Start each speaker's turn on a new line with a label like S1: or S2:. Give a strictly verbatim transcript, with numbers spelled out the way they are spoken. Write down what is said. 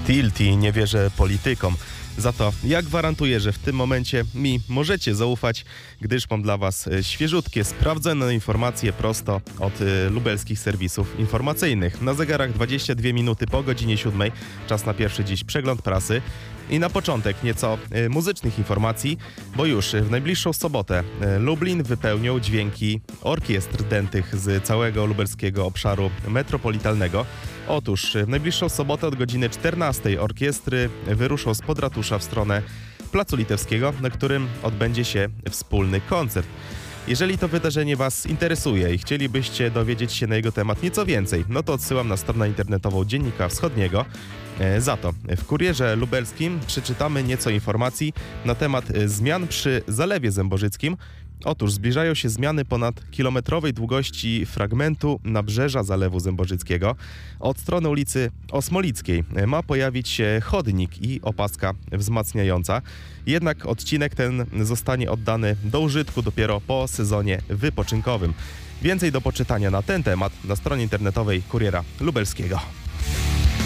S1: tilt i nie wierzę politykom. Za to ja gwarantuję, że w tym momencie mi możecie zaufać, gdyż mam dla Was świeżutkie, sprawdzone informacje prosto od y, lubelskich serwisów informacyjnych. Na zegarach dwadzieścia dwie minuty po godzinie siódmej, czas na pierwszy dziś przegląd prasy. I na początek nieco y, muzycznych informacji, bo już w najbliższą sobotę y, Lublin wypełnią dźwięki orkiestr dętych z całego lubelskiego obszaru metropolitalnego. Otóż w najbliższą sobotę od godziny czternastej orkiestry wyruszą spod ratusza w stronę Placu Litewskiego, na którym odbędzie się wspólny koncert. Jeżeli to wydarzenie Was interesuje i chcielibyście dowiedzieć się na jego temat nieco więcej, no to odsyłam na stronę internetową Dziennika Wschodniego. Za to w Kurierze Lubelskim przeczytamy nieco informacji na temat zmian przy Zalewie Zemborzyckim. Otóż zbliżają się zmiany ponad kilometrowej długości fragmentu nabrzeża Zalewu Zemborzyckiego. Od strony ulicy Osmolickiej ma pojawić się chodnik i opaska wzmacniająca. Jednak odcinek ten zostanie oddany do użytku dopiero po sezonie wypoczynkowym. Więcej do poczytania na ten temat na stronie internetowej Kuriera Lubelskiego.